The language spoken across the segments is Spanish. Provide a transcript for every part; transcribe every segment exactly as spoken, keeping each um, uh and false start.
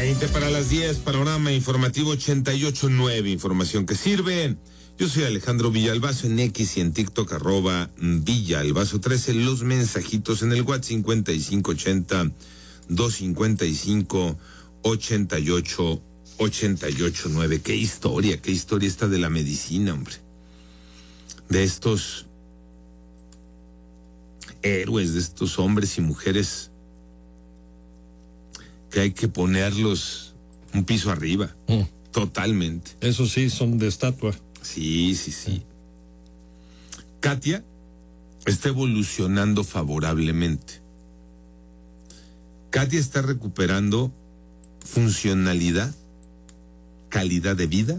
veinte para las diez, panorama informativo ochenta y ocho punto nueve, información que sirve. Yo soy Alejandro Villalbazo en X y en TikTok, arroba Villalbazo trece, los mensajitos en el WhatsApp cincuenta y cinco ochenta, doscientos cincuenta y cinco, ochenta y ocho, ochenta y ocho nueve. Qué historia, qué historia esta de la medicina, hombre. De estos héroes, de estos hombres y mujeres que hay que ponerlos un piso arriba, mm. totalmente. Eso sí, son de estatua. Sí, sí, sí. Katia está evolucionando favorablemente. Katia está recuperando funcionalidad, calidad de vida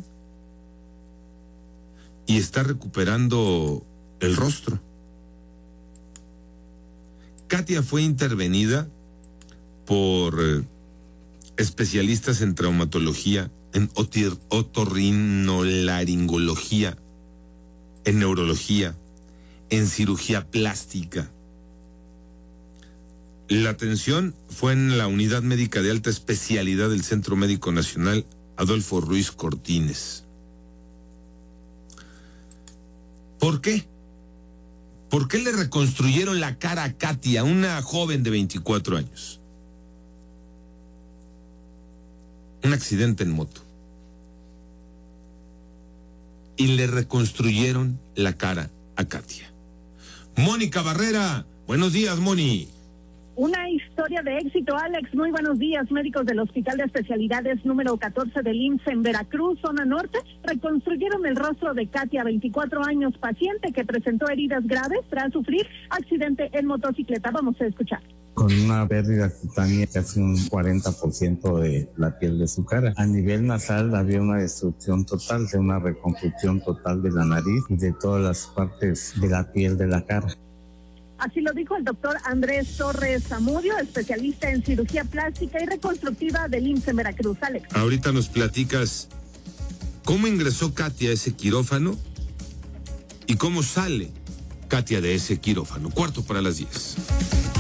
y está recuperando el rostro. Katia fue intervenida por eh, especialistas en traumatología, en otir, otorrinolaringología, en neurología, en cirugía plástica. La atención fue en la unidad médica de alta especialidad del Centro Médico Nacional Adolfo Ruiz Cortines. ¿Por qué? ¿Por qué le reconstruyeron la cara a Katia, una joven de veinticuatro años? Un accidente en moto. Y le reconstruyeron la cara a Katia. Mónica Barrera, buenos días, Moni. Una historia de éxito, Alex. Muy buenos días. Médicos del Hospital de Especialidades número catorce del I M S S en Veracruz, zona norte, reconstruyeron el rostro de Katia, veinticuatro años, paciente que presentó heridas graves tras sufrir accidente en motocicleta. Vamos a escuchar. Con una pérdida cutánea casi un cuarenta por ciento de la piel de su cara. A nivel nasal había una destrucción total, de una reconstrucción total de la nariz y de todas las partes de la piel de la cara. Así lo dijo el doctor Andrés Torres Zamudio, especialista en cirugía plástica y reconstructiva del I M S S en Veracruz. Alex. Ahorita nos platicas cómo ingresó Katia a ese quirófano y cómo sale Katia de ese quirófano. Cuarto para las diez.